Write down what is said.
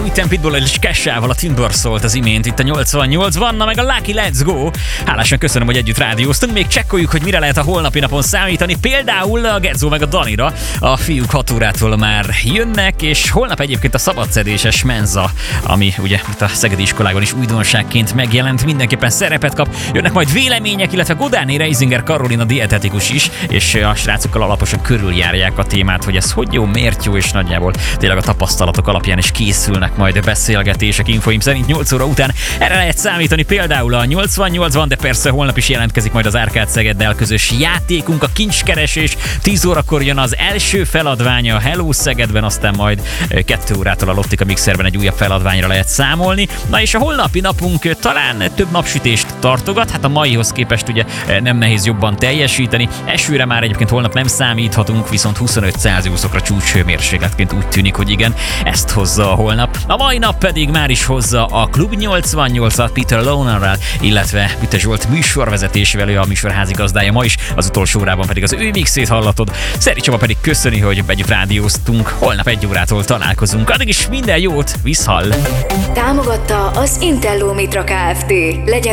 Weekend Pitbull és Kessával a Timber szólt az imént itt a 88-ban, na meg a Lucky Let's Go. Hálásan köszönöm, hogy együtt rádióztunk, még csekkoljuk, hogy mire lehet a holnapi napon számítani. Például a Gezzó meg a Danira, a fiúk 6 órától már jönnek, és holnap egyébként a szabadszedéses menza, ami ugye itt a szegedi iskolákban is újdonságként megjelent, mindenképpen szerepet kap. Jönnek majd vélemények, illetve Godáné Reisinger Karolina dietetikus is, és a srácokkal alaposan körüljárják a témát, hogy ez hogy jó, miért jó, és nagyjából tényleg a tapasztalatok alapján is készülnek majd beszélgetések infoim szerint 8 óra után. Erre lehet számítani például a 88-ban, de persze holnap is jelentkezik majd az Árkád Szegeddel közös játékunk, a kincskeresés. 10 órakor jön az első feladványa a Hello Szegedben, aztán majd 2 órától a Lottika Mixerben egy újabb feladványra lehet számolni. Na és a holnapi napunk talán több napsütést tartogat, hát a maihoz képest ugye nem nehéz jobban teljesíteni. Esőre már egyébként holnap nem számíthatunk, viszont 25 Celsiusokra csúcshőmérsékletként úgy tűnik, hogy igen, ezt hozza a holnap. A mai nap pedig már is hozza a Klub 88-at Peter Lonerrel, illetve Peter Zsolt műsorvezetésével, ő a műsor házigazdája ma is, az utolsó órában pedig az ő mixét hallatod. Szeri Csaba pedig köszöni, hogy együtt rádióztunk, holnap 1 órától találkozunk. Addig is minden jót, viszhall! Támogatta az Intello Mitra Kft. Legyen